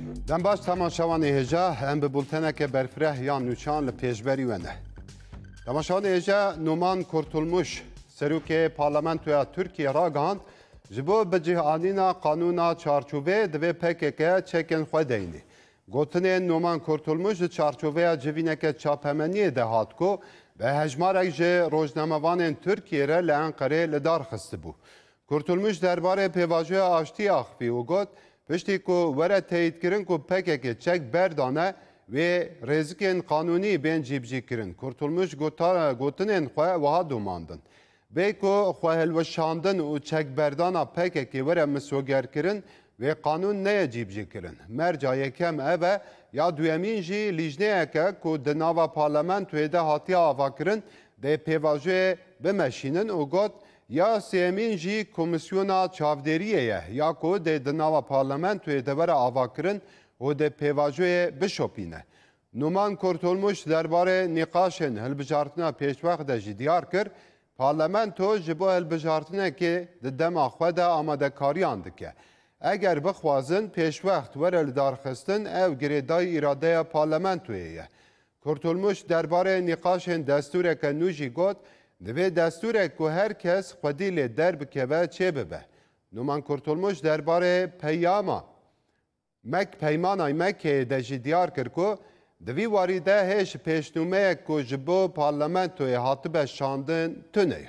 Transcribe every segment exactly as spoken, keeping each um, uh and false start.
دم باش تماشاوان هجا هم به بولتنه که برفره یا نوچان لپیشبری ونه. تماشاوان هجا نومان کرتولموش سروک پارلمانتویا ترکیه را گاند جبو بجهانینا قانونا چارچوبه دوی پککه چکن خودینی. گوتنه نومان کرتولموش چارچوبه جوینه که چاپمنی دهات کو به هجمارک جه روزنامه‌وان ترکیه را لانقره لدار خسته بو. کرتولموش درباره پیواژوی آشتی آخفی و گوت پشتی که وره تایید کرن که پکک چک بردانه و رزکین قانونی بین جیب جی کرن. کرتولموش گوتنین خواه وها دوماندن. بی که خواه هلوشاندن و چک بردانه پکک وره مسوگر کرن و قانون نه جیب جی کرن. مرجع یکم اوه یا دویمین جی لیجنه اکه که دناوا پارلمان توی ده هاتی آوا کرن ده پیواژوی بمشینن و گوت یا سیمین جی کمیسیونا چاودریه یا کو ده دناوا پارلمانتوی دبر آوا کرن و ده پیواژوی بشوپینه. نومان کرتولموش درباره نقاشن هلبجارتنا پیشوقت ده جی دیار کر پارلمانتو جبو هلبجارتنه که ده دما خود آماده کاریان دکه. اگر بخوازن پیشوقت ورل دارخستن او گریدای اراده پارلمانتویه. کرتولموش درباره نقاشن دستور که نوجی گوت دوی دستوره که هر کس خودی لی در بکه و چه ببه. نومان کرتولموش درباره پیاما مک پیمانای مکه دجی دیار کر که دوی واریده هش پیشنومه که جبو پارلمانتوی هاتبه شاندن تنه.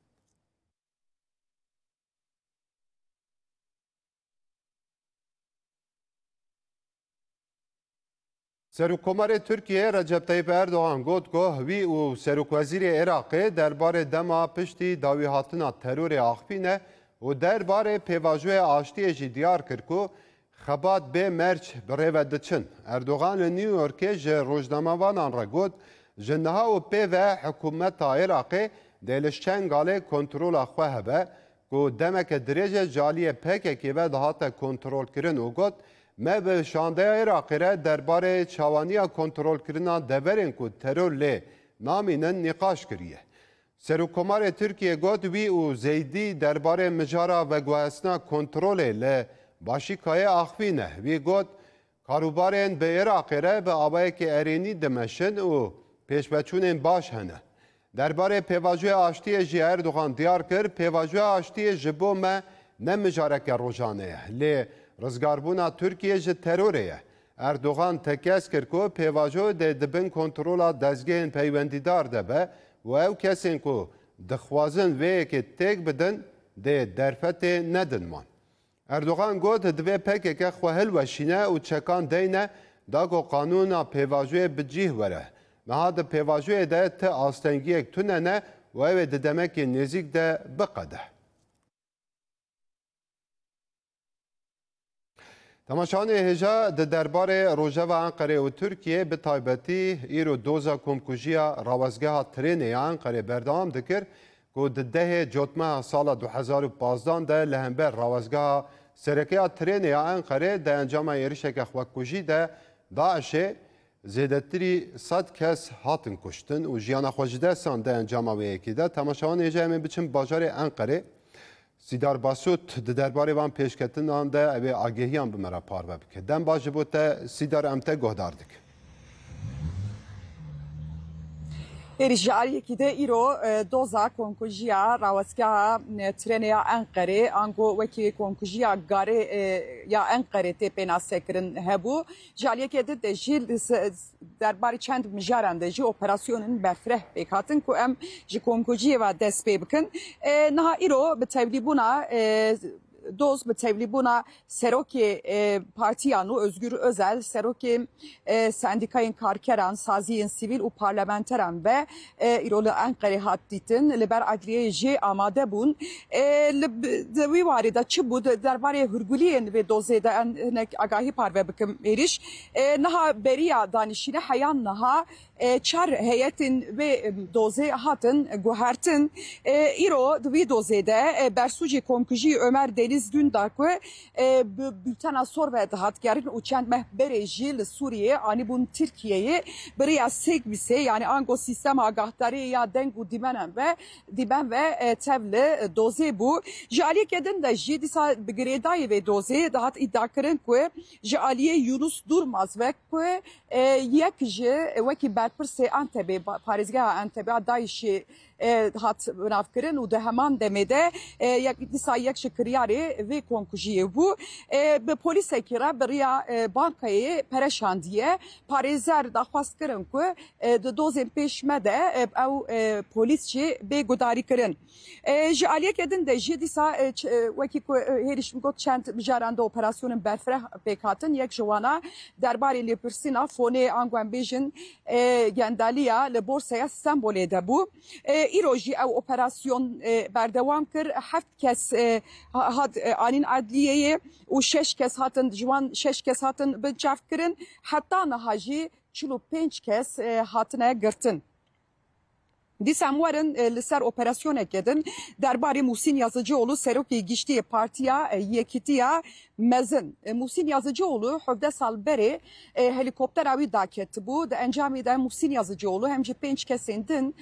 سروکمار ترکیه رجب طیب اردوغان گفت که وی و سروک وزیر عراق درباره دما پشتی داوی هاتنا ترور آخفینه و درباره پیواژوی آشتی جی دیار کرد که خبات به مرچ بریو دچن. اردوغان نیویورک جه روزنامه‌وانان را گفت جنها و پی و حکومت عراق دلشچنگاله کنترول خواه به که دمک درجه جالی پککی و دهات کنترول کرن و گفت ما به شانده عراقی را درباره چوانیا کنترل کردن دورین که ترور لی نامینن نقاش کریه. سروکمار ترکیه گفت وی و زیدی درباره مجارا و گوهسنا کنترل لی باشیکای آخفینه. وی گفت کاروبارین به عراقی را به آبای که ارینی دمشن و پیشبچونین باش هنه. درباره پیواژوی آشتی جی اردوغان دیار کرد پیواژوی آشتی جبو ما نمجارک روزانه لی رزگاربونا ترکیه جه تروره. اردوغان تکس کرد که پیواژو ده دبن کنترولا دزگین پیوندیدار دبه و او کسین که دخوازن وی که تک بدن ده درفت ندن من. اردوغان گفت دوی پکه که خوهل وشینه و چکان دینه داگو قانونا پیواژوی بجیه وره. نها ده پیواژوی ده ته آستنگی اک تونه نه و او ده دمک نزیک ده بقده. تماشاوان هجا ده درباره روژاوا انقره و ترکیه به تایبتی ایرو دوزا کمکوژیا راوزگاه ترینه انقره بردام دکر که ده ده جوتمه سال دو هزار و پانزده ده لهنبر راوزگاه سرکه ترینه انقره ده انجام ایریشک خوکوژی ده داعشه زیدتری صد کس هاتن کشتن و جیانا خوشده سان ده انجام ویکی ده. تماشاوان هجا همین بچن باجار انقره سیدار باسوت درباره وان پیشکتن آن ده اوی آگهیان بمرا پارو بکه. دم باشه بوده سیدار امته گهداردک. ایریجاری که ده ایرو دوزا کنکوژیا راوسکا ترنیا انقره آنگو وکی کنکوژیا گاره یا انقره تی پناسه کرن هبو جالیه که ده ده جیل درباره چند مجارنده جی اپراسیونن برفره بکاتن که ام جی کنکوژیه و دست پی بکن نه ایرو به تبلیبونا دوز به tevlibuna Seroki e, Partiyanu Özgür Özel, Seroki e, Sendikayın Karkeran, Saziyin Sivil u Parlamenteran ve e, İrolu Ankara Hattitin, Liber Adliyeji Amade Bun, Devi Varida Çibud, Derbariye Hürgüliyen ve Dozeda Enek Agahi Parve Bıkım Eriş, Naha Beriya Danişine Hayan Naha, Çar heyetin ve doze hatın, guhertin, İro Devi Dozede, Bersuci Komkuji Ömer Deli Deniz Dündar ku bültena sor ve dahat gerin û çend mehberê jî li Sûriyê anî bûn Tirkiyeyê biriya sêk bise yani ango sistema agahdarî ya deng û dîmenan ve dîmen ve tev li dozê bû. Ji aliyekê din de jî dîsa bi girêdayê vê dozê dahat îddia kirin ku ji aliyê Yunus Durmaz ve ku yek ji wekî berpirsê Entebê parêzgeha Entebê Daişê hat navkirin û di heman demê de dîsa yek ji kiryarê vê konkujiyê bû. Bi polîsekî re biriya bankayê pereşandiye parêzer daxwast kirin ku di dozên pêşme de ew polîs jî bêgudarî kirin. Ji aliyekê din de jî dîsa wekî ku hêrî got çend mijaran de operasyonên berfireh pêk hatin yek ji wan derbarê lêpirsîna fonê ango em bêjin gendaliya li borsaya Stenbolê de bû. Îro jî ew operasyon berdewam kir heft kes hat anîn adliyeyê û şeş kes hatin ji wan şeş kes hatin binçavkirin heta niha jî çil û pênc kes hatine girtin. Dîsa em werin li ser operasyonekê din derbarê Muhsin Yazıcıoğlu serokê giştiyê Partiya Yekîtiya Mezin. Muhsin Yazıcıoğlu hevde sal berê helîkoptera wî daketibû. Di encamê de Muhsin Yazıcıoğlu hem ji pênc kesên din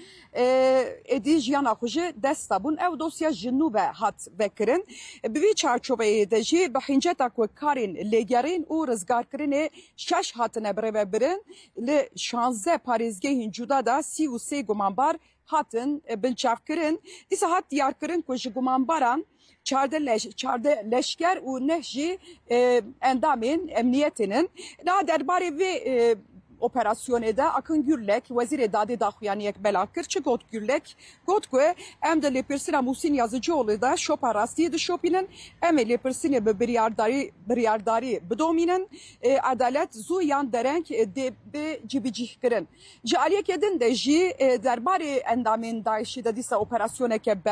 êdî jiyana xwe jî dest dabûn. Ew dosya ji nû ve hat vekirin. Bi vî çarçoveyê de jî bi hinceta ku karên lêgerîn û rizgarkirinê şeş hatine birêvebirin. Li şanze parêzgehên cuda da sî û sê gumanbar hatin binçavkirin. Dîsa hat diyarkirin ku ji gumanbaran çarde leş, çarde leşker û neh jî endamên emniyetinin. Daha derbarê vê operasyonê de Akın Gürlek Wezîrê Dadê daxuyaniyek bela kir. Çi got Gürlek? Got ku em de lêpirsîna Muhsin Yazıcıoğlu da şopa rastiyê dişopînin. Em ê lêpirsînê bi biryardarî biryardarî bidomînin. Adalet zû yan dereng dê bi cibicîh kirin. Ji aliyekê din de jî derbarê endamên Daişî de dîsa operasyoneke